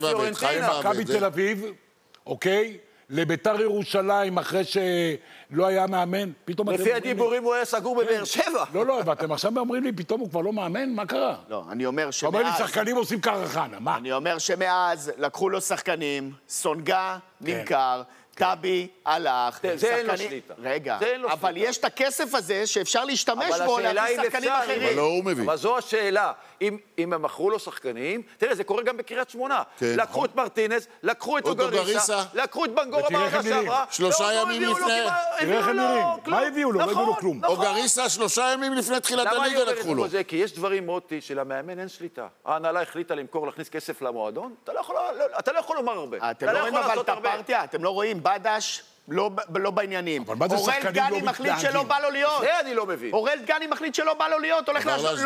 מכבי תל אביב, אוקיי? לביתר ירושלים, אחרי שלא היה מאמן, פתאום אתם לפי הדיבורים הוא היה סגור בבאר שבע. לא, ואתם עכשיו אומרים לי, פתאום הוא כבר לא מאמן? מה קרה? לא, אני אומר שמאז... אומר לי, שחקנים עושים קרחנה, מה? אני אומר שמאז לקחו לו שחקנים, סונגה נמכר, טאבי הלך. זה אין לו שליטה. רגע, אבל יש את הכסף הזה שאפשר להשתמש בו להביא שחקנים אחרים. אבל לא הוא מביא. אבל זו השאלה. אם הם מכרו לו שחקנים, תראה, זה קורה גם בקריית שמונה. לקחו את מרטינס, לקחו את אוגריסה, לקחו את בנגורה בעונה שעברה. 3 ימים לפני. תראה איך הם נראים. מה הביאו לו? לא הביאו לו כלום. אוגריסה 3 ימים לפני תחילת הליגה לקחו לו. כי יש דברים מוטי שלמאמן אין שליטה. ההנהלה החליטה למכור, להכניס כסף למועדון, אתה לא יכול לומר הרבה. אתם לא רואים אבל את הפרטיה, אתם לא רואים בדש לא בעניינים. אורל גני מחליט שלא בא לו להיות. זה אני לא מבין. אורל גני מחליט שלא בא לו להיות, הולך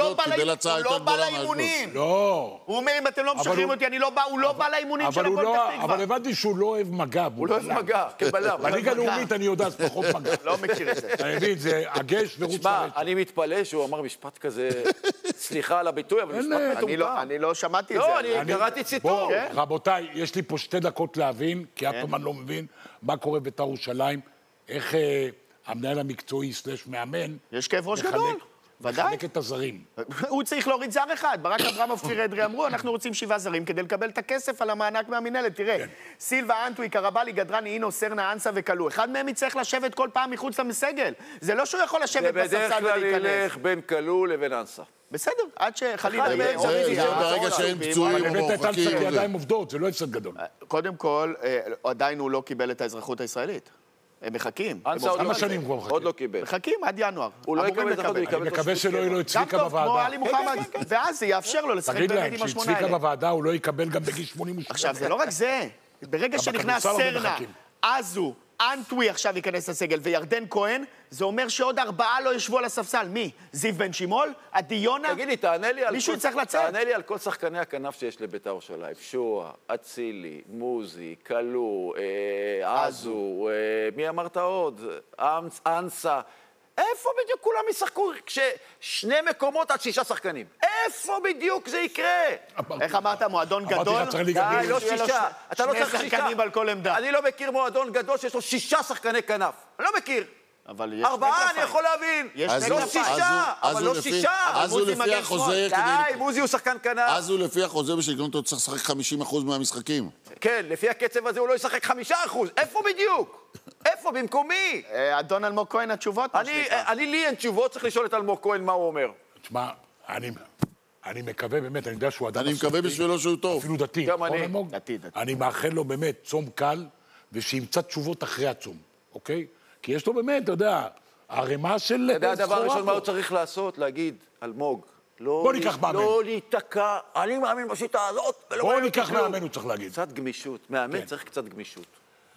לא בא לאימונים. לא. הוא אומר, אם אתם לא משחררים אותי, הוא לא בא לאימונים של הפועל פתח תקווה. אבל הבנתי שהוא לא אוהב מגע. הוא לא אוהב מגע, כבלם. בליגה הלאומית אני יודע שפחות מגע. לא מכיר את זה. אני מבין, זה הגש ורוץ לרצה. אני מתפלא שהוא אמר משפט כזה, סליחה על הביטוי, אבל משפט מטומטם. אני לא שמעתי את זה. לא, אני קראתי ציטוט. רבותיי, יש לי פה 2 דקות להבין, כי אף אחד לא מבין מה קורה בבית"ר ירושלים, איך המנהל המקצועי / מאמן יש כאב ראש גדול, ודאי. מחלק את הזרים. הוא צריך להוריד זר אחד. ברק אברמוב פירדרי אמרו, אנחנו רוצים 7 זרים כדי לקבל את הכסף על המענק מהמנהלת. תראה, סילבה, אנטוי, קרבלי, גדרני, אינו, סרנה, אנסה וקלו. אחד מהם יצטרך לשבת כל פעם מחוץ למסגל. זה לא שהוא יכול לשבת בספסל ולהיכנס. זה בדרך כלל ילך בין קלו לבין אנסה. בסדר, עד שחלילה זה ברגע שאין פצועים או מורחקים. אבל ידיים עובדות, זה לא הפסד גדול. קודם כל, עדיין הוא לא קיבל את האזרחות הישראלית. הם מחכים. כמה שנים כבר מחכים? עוד לא קיבל. מחכים עד ינואר. הוא לא יקבל את האזרחות, הוא יקבל אני מקווה שלא יהיה לו את צביקה גם טוב, כמו בוועדה. עלי מוחמד, ואז זה יאפשר לו לשחק תגיד באמת להם, עם ה8 שצביקה האלה. בוועדה הוא לא יקבל גם בגיל 82. עכשיו, זה לא רק זה. ברגע שנכנס סרנה, אזו, אנטוי עכשיו ייכנס לסגל, וירדן כהן, זה אומר שעוד 4 לא ישבו על הספסל. מי? זיו בן שימול? עדי יונה? תגיד לי, תענה לי על כל שחקני הכנף שיש לבית"ר ירושלים. שועה, אצילי, מוזי, קלו, אזו, מי אמרת עוד? אנסה. איפה בדיוק כולם ישחקו כששני מקומות עד 6 שחקנים? איפה בדיוק זה יקרה? איך אמרת, מועדון גדול? די, לא 6. אתה לא צריך 6. 2 שחקנים על כל עמדה. אני לא מכיר מועדון גדול שיש לו 6 שחקני כנף. אני לא מכיר. 4 אני יכול להבין. לא 6, אבל לא 6. אז הוא לפי החוזה... די, מוזי הוא שחקן כנף. אז הוא לפי החוזה בשביל אותו צריך לשחק 50% מהמשחקים. כן, לפי הקצב הזה הוא לא ישחק 5%. איפה בדיוק? איפה? במקומי? אדון אלמוג כהן, התשובות? לי אין תשובות, צריך לשאול את אלמוג כהן מה הוא אומר. תשמע, אני מקווה באמת, אני יודע שהוא אדם... אני מקווה בשבילו שהוא טוב. אפילו דתי. גם אני. דתי. אני מאחל לו באמת צום קל, ושימצא תשובות אחרי הצום, אוקיי? כי יש לו באמת, אתה יודע, הרמה של... אתה יודע, הדבר הראשון מה הוא צריך לעשות? להגיד, אלמוג, בוא ניקח מאמן. לא להיתקע, אני מאמין בשיטה הזאת. בוא ניקח מאמן, הוא צריך להגיד. קצת גמישות. מאמן צריך קצת גמישות.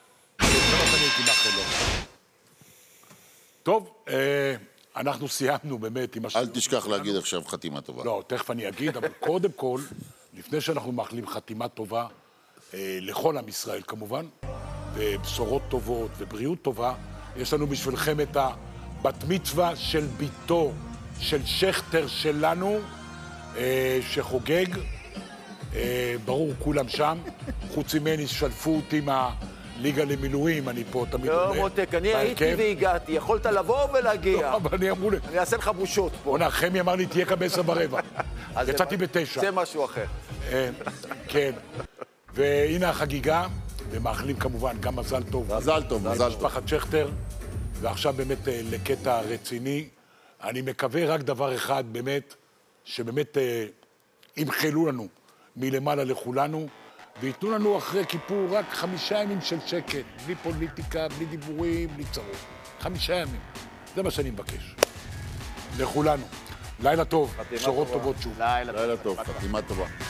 טוב, אנחנו סיימנו באמת עם השאלות. אל תשכח להגיד עכשיו חתימה טובה. לא, תכף אני אגיד, אבל קודם כל, לפני שאנחנו מאחלים חתימה טובה, לכל עם ישראל כמובן, ובשורות טובות ובריאות טובה, יש לנו בשבילכם את הבת מצווה של ביתו, של שכטר שלנו, שחוגג, ברור כולם שם, חוץ ממני שלפו אותי ליגה למילואים, אני פה תמיד לא, מותק, אני הייתי והגעתי, יכולת לבוא ולהגיע. לא, אבל אני אמרו לי... אני אעשה לך בושות פה. עונה, חמי אמר לי, תהיה כאן ב10:15. יצאתי ב9. זה משהו אחר. כן. והנה החגיגה, ומאחלים כמובן גם מזל טוב. מזל טוב, מזל טוב. משפחת שכטר, ועכשיו באמת לקטע רציני. אני מקווה רק דבר אחד, באמת, שבאמת ימחלו לנו מלמעלה לכולנו, ויתנו לנו אחרי כיפור רק 5 ימים של שקט, בלי פוליטיקה, בלי דיבורים, בלי צרות. 5 ימים. זה מה שאני מבקש. לכולנו. לילה טוב, בשורות טובות שוב. לילה טוב, חתימה טובה.